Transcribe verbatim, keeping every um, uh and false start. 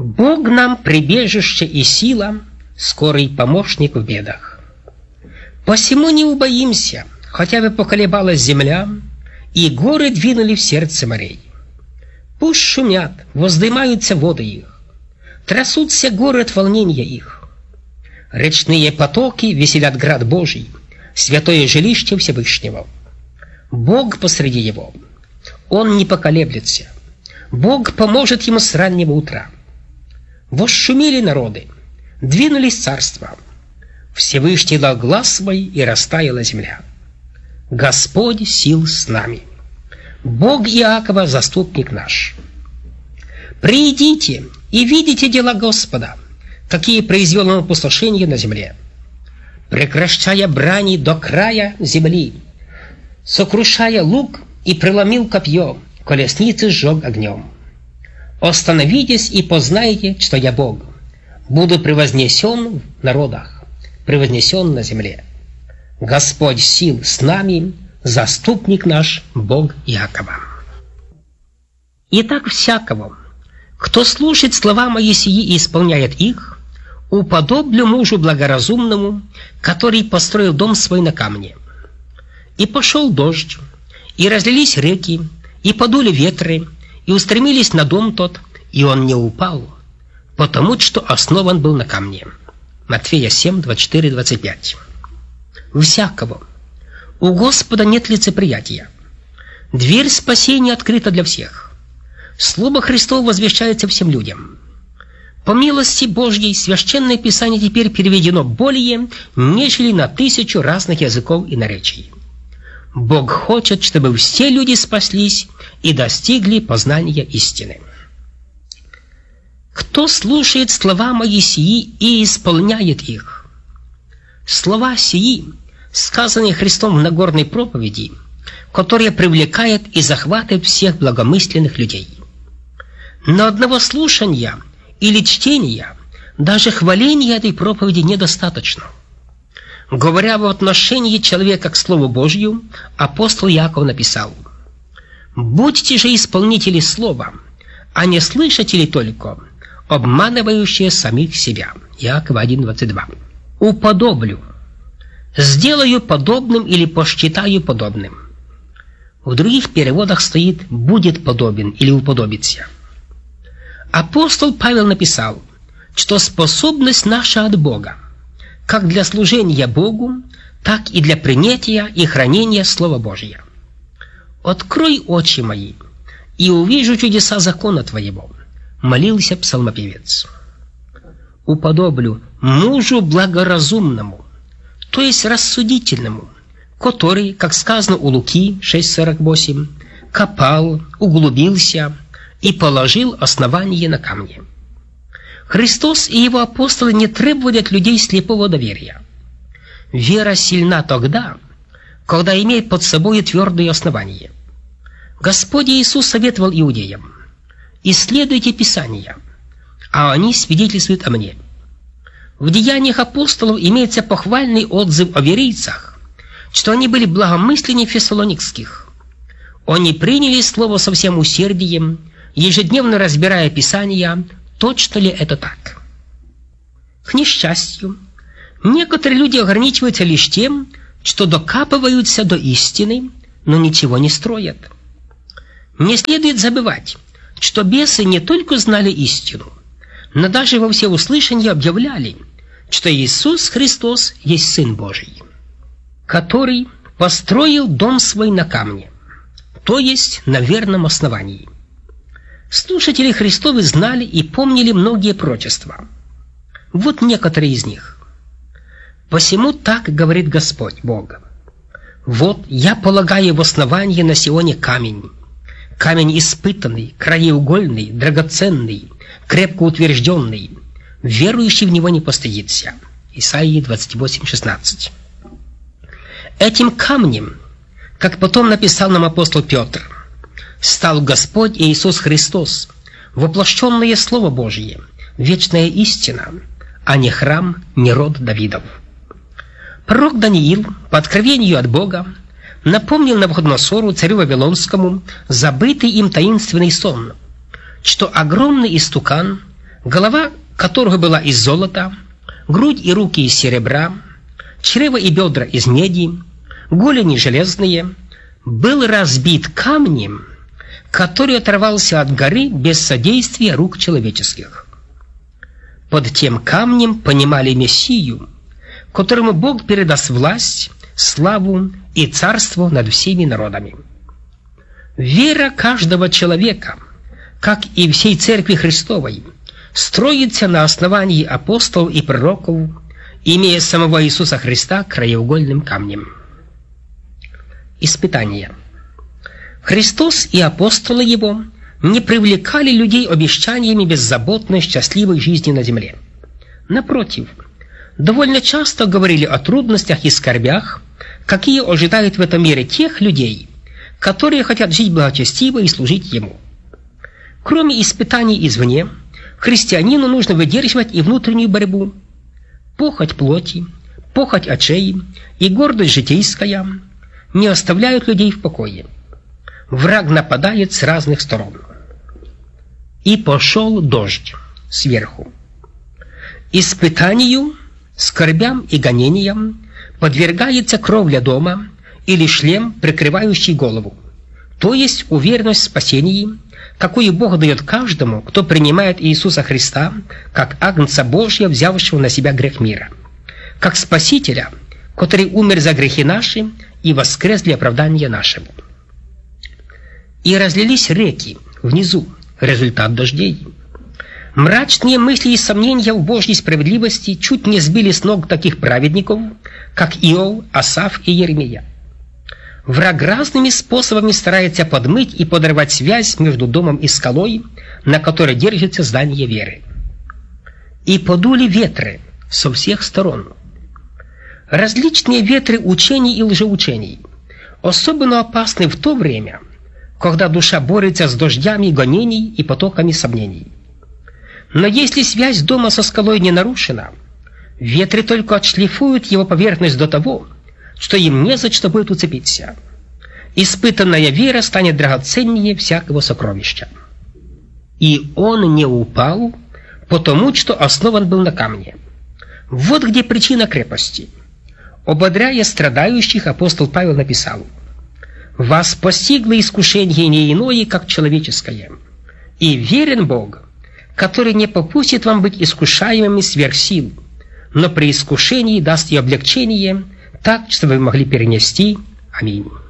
Бог нам прибежище и сила, скорый помощник в бедах. Посему не убоимся, хотя бы поколебалась земля, и горы двинули в сердце морей. Пусть шумят, воздымаются воды их, трясутся горы от волнения их. Речные потоки веселят град Божий, святое жилище Всевышнего. Бог посреди его, он не поколеблется. Бог поможет ему с раннего утра. Восшумели народы, двинулись царства. Всевышний дал глас свой, и растаяла земля. Господь сил с нами. Бог Иакова заступник наш. Придите и видите дела Господа, какие произвел он опустошения на земле, прекращая брани до края земли, сокрушая лук и преломил копье, колесницы сжег огнем. Остановитесь и познайте, что я Бог. Буду превознесен в народах, превознесен на земле. Господь сил с нами, заступник наш, Бог Иакова. Итак, всякого, кто слушает слова мои сии и исполняет их, уподоблю мужу благоразумному, который построил дом свой на камне. И пошел дождь, и разлились реки, и подули ветры, и устремились на дом тот, и он не упал, потому что основан был на камне. Матфея семь, двадцать четыре, двадцать пять. Всякого. У Господа нет лицеприятия. Дверь спасения открыта для всех. Слово Христово возвещается всем людям. По милости Божьей Священное Писание теперь переведено более, нежели на тысячу разных языков и наречий. Бог хочет, чтобы все люди спаслись и достигли познания истины. Кто слушает слова мои сии и исполняет их? Слова сии, сказанные Христом в Нагорной проповеди, которая привлекает и захватывает всех благомысленных людей. Но одного слушания или чтения, даже хваления этой проповеди недостаточно. Говоря в отношении человека к Слову Божью, апостол Иаков написал: «Будьте же исполнители Слова, а не слышатели только, обманывающие самих себя». Иаков один, двадцать два. «Уподоблю, сделаю подобным или посчитаю подобным». В других переводах стоит «будет подобен» или «уподобится». Апостол Павел написал, что способность наша от Бога, как для служения Богу, так и для принятия и хранения Слова Божия. «Открой очи мои, и увижу чудеса закона Твоего», молился псалмопевец. «Уподоблю мужу благоразумному», то есть рассудительному, который, как сказано у Луки шесть сорок восемь, копал, углубился и положил основание на камне. Христос и его апостолы не требовали от людей слепого доверия. Вера сильна тогда, когда имеет под собой твердое основание. Господь Иисус советовал иудеям: «Исследуйте Писания, а они свидетельствуют о мне». В деяниях апостолов имеется похвальный отзыв о верийцах, что они были благомысленнее фессалоникских. Они приняли слово со всем усердием, ежедневно разбирая Писания, точно ли это так. К несчастью, некоторые люди ограничиваются лишь тем, что докапываются до истины, но ничего не строят. Не следует забывать, что бесы не только знали истину, но даже во всеуслышание объявляли, что Иисус Христос есть Сын Божий, который построил дом свой на камне, то есть на верном основании. Слушатели Христовы знали и помнили многие пророчества. Вот некоторые из них. «Посему так говорит Господь Бог: вот я полагаю в основании на Сионе камень, камень испытанный, краеугольный, драгоценный, крепко утвержденный, верующий в него не постыдится». Исайя двадцать восемь шестнадцать. Этим камнем, как потом написал нам апостол Петр, стал Господь Иисус Христос, воплощенное Слово Божие, вечная истина, а не храм, не род Давидов. Пророк Даниил, по откровению от Бога, напомнил Навуходоносору, царю Вавилонскому, забытый им таинственный сон, что огромный истукан, голова которого была из золота, грудь и руки из серебра, чрево и бедра из меди, голени железные, был разбит камнем, который оторвался от горы без содействия рук человеческих. Под тем камнем понимали Мессию, которому Бог передаст власть, славу и царство над всеми народами. Вера каждого человека, как и всей Церкви Христовой, строится на основании апостолов и пророков, имея самого Иисуса Христа краеугольным камнем. Испытание. Христос и апостолы Его не привлекали людей обещаниями беззаботной, счастливой жизни на земле. Напротив, довольно часто говорили о трудностях и скорбях, какие ожидают в этом мире тех людей, которые хотят жить благочестиво и служить Ему. Кроме испытаний извне, христианину нужно выдерживать и внутреннюю борьбу. Похоть плоти, похоть очей и гордость житейская не оставляют людей в покое. Враг нападает с разных сторон. И пошел дождь сверху. Испытанию, скорбям и гонениям подвергается кровля дома или шлем, прикрывающий голову, то есть уверенность в спасении, какую Бог дает каждому, кто принимает Иисуса Христа как Агнца Божия, взявшего на себя грех мира, как Спасителя, который умер за грехи наши и воскрес для оправдания нашего. И разлились реки внизу, результат дождей. Мрачные мысли и сомнения в Божьей справедливости чуть не сбили с ног таких праведников, как Иов, Асаф и Еремия. Враг разными способами старается подмыть и подорвать связь между домом и скалой, на которой держится здание веры. И подули ветры со всех сторон. Различные ветры учений и лжеучений особенно опасны в то время, когда душа борется с дождями гонений и потоками сомнений. Но если связь дома со скалой не нарушена, ветры только отшлифуют его поверхность до того, что им не за что будет уцепиться. Испытанная вера станет драгоценнее всякого сокровища. И он не упал, потому что основан был на камне. Вот где причина крепости. Ободряя страдающих, апостол Павел написал: «Вас постигло искушение не иное, как человеческое, и верен Бог, который не попустит вам быть искушаемыми сверх сил, но при искушении даст и облегчение, так, чтобы вы могли перенести. Аминь».